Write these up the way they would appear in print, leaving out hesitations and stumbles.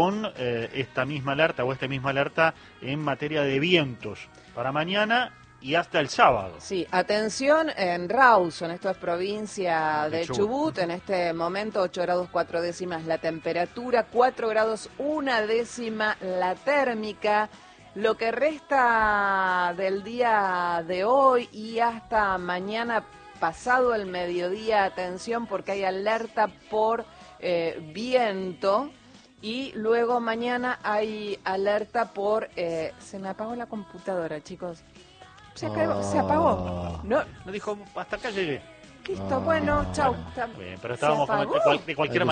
con esta misma alerta o esta misma alerta en materia de vientos para mañana y hasta el sábado. Sí, atención en Rawson, esto es provincia de Chubut, en este momento 8 grados 4 décimas la temperatura, 4 grados 1 décima la térmica. Lo que resta del día de hoy y hasta mañana pasado el mediodía, atención porque hay alerta por viento. Y luego mañana hay alerta por... se me apagó la computadora, chicos. Se apagó. No dijo, hasta acá llegué. Listo, bueno, chau. Bien, pero estábamos de cualquier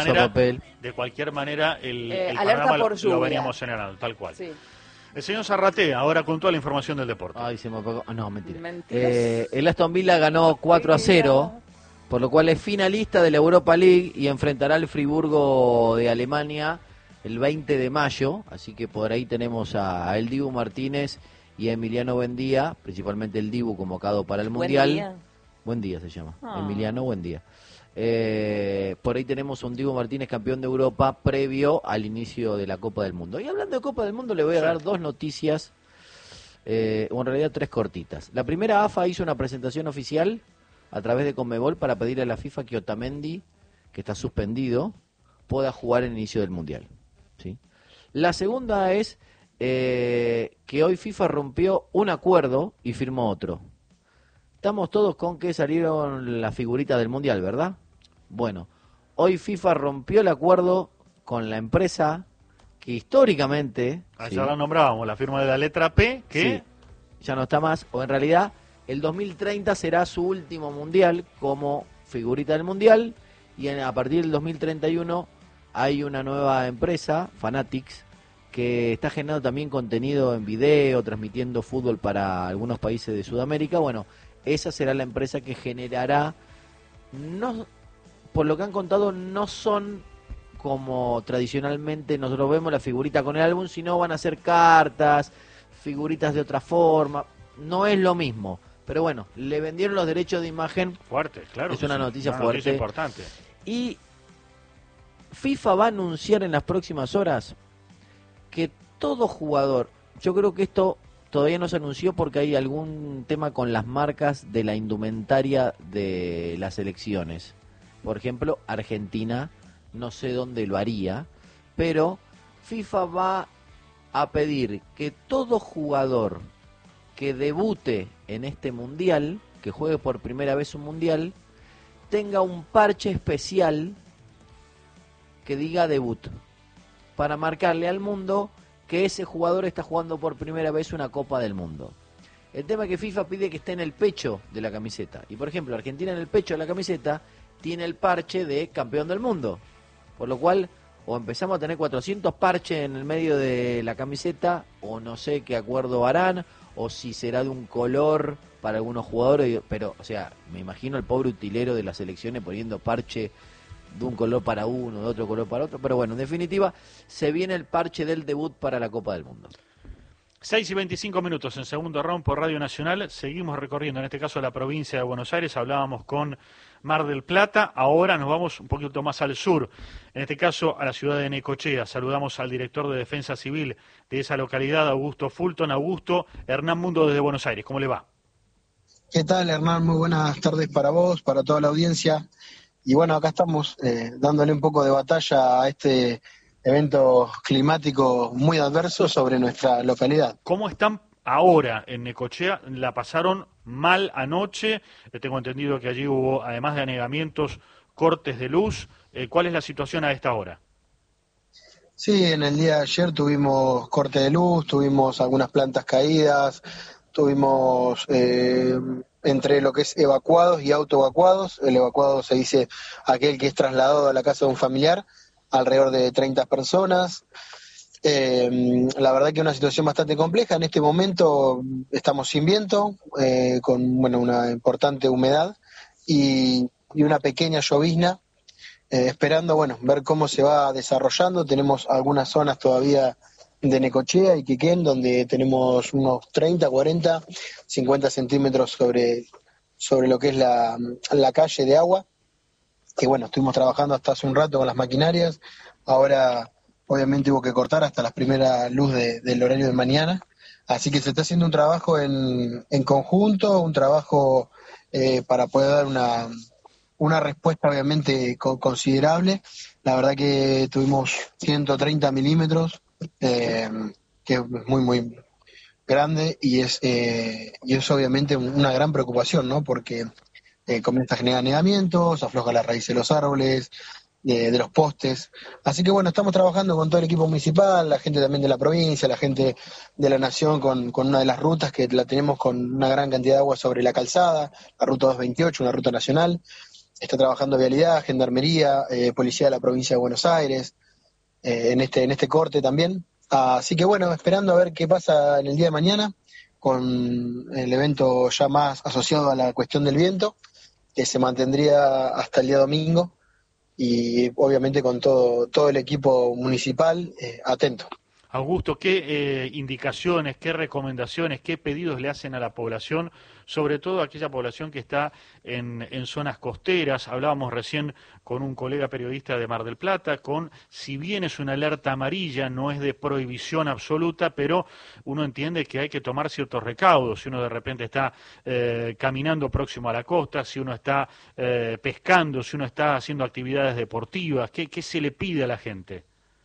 manera, el alerta por lluvia. Lo veníamos generando, tal cual. Sí. El señor Zarratea, ahora con toda la información del deporte. Ay, se me apagó. No, mentira. El Aston Villa ganó 4-0, por lo cual es finalista de la Europa League y enfrentará al Friburgo de Alemania el 20 de mayo, así que por ahí tenemos a el Dibu Martínez y a Emiliano Buendía, principalmente el Dibu convocado para el Mundial. Buen día se llama, Emiliano Buendía. Por ahí tenemos un Dibu Martínez campeón de Europa previo al inicio de la Copa del Mundo. Y hablando de Copa del Mundo le voy a dar dos noticias, o en realidad tres cortitas. La primera, AFA hizo una presentación oficial a través de Conmebol para pedirle a la FIFA que Otamendi, que está suspendido, pueda jugar en el inicio del Mundial. ¿Sí? La segunda es que hoy FIFA rompió un acuerdo y firmó otro. Estamos todos con que salieron las figuritas del Mundial, ¿verdad? Bueno, hoy FIFA rompió el acuerdo con la empresa que históricamente... Ya la nombrábamos, la firma de la letra P, que... Sí, ya no está más, o en realidad el 2030 será su último Mundial como figurita del Mundial, y a partir del 2031 hay una nueva empresa, Fanatics, que está generando también contenido en video, transmitiendo fútbol para algunos países de Sudamérica. Bueno, esa será la empresa que generará, no, por lo que han contado, no son como tradicionalmente nosotros vemos la figurita con el álbum, sino van a ser cartas, figuritas de otra forma, no es lo mismo. Pero bueno, le vendieron los derechos de imagen. Fuerte, claro. Es una noticia fuerte. Noticia importante. Y FIFA va a anunciar en las próximas horas que todo jugador, yo creo que esto todavía no se anunció porque hay algún tema con las marcas de la indumentaria de las selecciones. Por ejemplo, Argentina, no sé dónde lo haría, pero FIFA va a pedir que todo jugador que debute en este mundial, que juegue por primera vez un mundial, tenga un parche especial que diga debut, para marcarle al mundo que ese jugador está jugando por primera vez una Copa del Mundo. El tema es que FIFA pide que esté en el pecho de la camiseta. Y por ejemplo, Argentina en el pecho de la camiseta tiene el parche de campeón del mundo. Por lo cual, o empezamos a tener 400 parches en el medio de la camiseta, o no sé qué acuerdo harán, o si será de un color para algunos jugadores. Pero, o sea, me imagino el pobre utilero de las selecciones poniendo parche de un color para uno, de otro color para otro, pero bueno, en definitiva, se viene el parche del debut para la Copa del Mundo. 6:25 en segundo round por Radio Nacional, seguimos recorriendo, en este caso la provincia de Buenos Aires, hablábamos con Mar del Plata, ahora nos vamos un poquito más al sur, en este caso a la ciudad de Necochea, saludamos al director de Defensa Civil de esa localidad, Augusto Fulton. Augusto, Hernán Mundo desde Buenos Aires, ¿cómo le va? ¿Qué tal, Hernán? Muy buenas tardes para vos, para toda la audiencia. Y bueno, acá estamos dándole un poco de batalla a este evento climático muy adverso sobre nuestra localidad. ¿Cómo están ahora en Necochea? ¿La pasaron mal anoche? Tengo entendido que allí hubo, además de anegamientos, cortes de luz. ¿Cuál es la situación a esta hora? Sí, en el día de ayer tuvimos corte de luz, tuvimos algunas plantas caídas, tuvimos... entre lo que es evacuados y autoevacuados. El evacuado se dice aquel que es trasladado a la casa de un familiar, alrededor de 30 personas. La verdad que es una situación bastante compleja. En este momento estamos sin viento, con una importante humedad y una pequeña llovizna, esperando ver cómo se va desarrollando. Tenemos algunas zonas todavía de Necochea y Quequén, donde tenemos unos 30, 40, 50 centímetros sobre lo que es la calle de agua, que estuvimos trabajando hasta hace un rato con las maquinarias, ahora obviamente hubo que cortar hasta la primera luz del horario de mañana. Así que se está haciendo un trabajo en conjunto, un trabajo para poder dar una respuesta obviamente considerable. La verdad que tuvimos 130 milímetros, que es muy grande y es obviamente una gran preocupación, ¿no? Porque comienza a generar anegamientos, afloja la raíz de los árboles, de los postes. Así que bueno, estamos trabajando con todo el equipo municipal, la gente también de la provincia, la gente de la nación con una de las rutas que la tenemos con una gran cantidad de agua sobre la calzada, la ruta 228, una ruta nacional. Está trabajando Vialidad, Gendarmería, Policía de la Provincia de Buenos Aires, en este corte también. Así que bueno, esperando a ver qué pasa en el día de mañana, con el evento ya más asociado a la cuestión del viento, que se mantendría hasta el día domingo, y obviamente con todo el equipo municipal atento. Augusto, ¿qué indicaciones, qué recomendaciones, qué pedidos le hacen a la población, sobre todo a aquella población que está en zonas costeras? Hablábamos recién con un colega periodista de Mar del Plata, si bien es una alerta amarilla, no es de prohibición absoluta, pero uno entiende que hay que tomar ciertos recaudos. Si uno de repente está caminando próximo a la costa, si uno está pescando, si uno está haciendo actividades deportivas, ¿qué se le pide a la gente?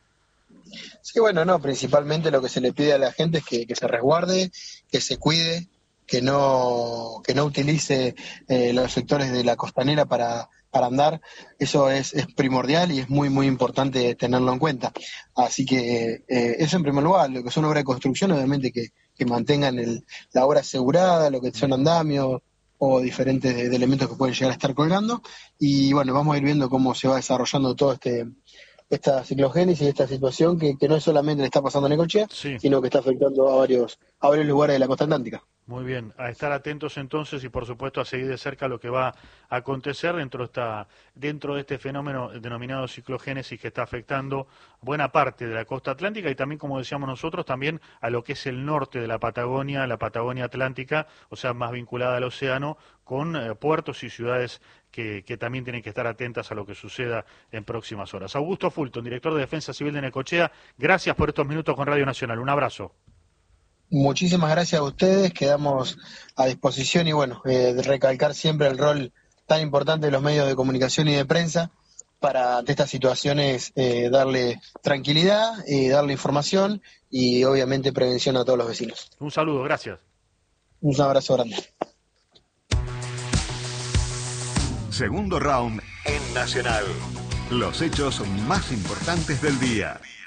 Sí, bueno, no, principalmente lo que se le pide a la gente es que se resguarde, que se cuide, que no utilice los sectores de la costanera para andar. Eso es primordial y es muy importante tenerlo en cuenta. Así que eso en primer lugar. Lo que son obras de construcción, obviamente que mantengan la obra asegurada, lo que son andamios o diferentes de elementos que pueden llegar a estar colgando. Y bueno, vamos a ir viendo cómo se va desarrollando todo esta ciclogénesis, esta situación que no es solamente le está pasando a Necochea, Sí. sino que está afectando a varios lugares de la costa atlántica. Muy bien, a estar atentos entonces y por supuesto a seguir de cerca lo que va a acontecer dentro de este fenómeno denominado ciclogénesis que está afectando buena parte de la costa atlántica y también, como decíamos nosotros, también a lo que es el norte de la Patagonia atlántica, o sea, más vinculada al océano, con puertos y ciudades que también tienen que estar atentas a lo que suceda en próximas horas. Augusto Fulton, director de Defensa Civil de Necochea, gracias por estos minutos con Radio Nacional. Un abrazo. Muchísimas gracias a ustedes, quedamos a disposición y bueno, recalcar siempre el rol tan importante de los medios de comunicación y de prensa para ante estas situaciones darle tranquilidad, darle información y obviamente prevención a todos los vecinos. Un saludo, gracias. Un abrazo grande. Segundo round en Nacional. Los hechos más importantes del día.